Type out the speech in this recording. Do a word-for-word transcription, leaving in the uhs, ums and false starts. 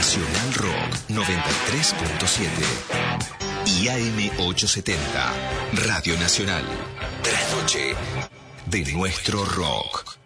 Nacional Rock noventa y tres punto siete y A M ochocientos setenta, Radio Nacional. Trasnoche de nuestro rock.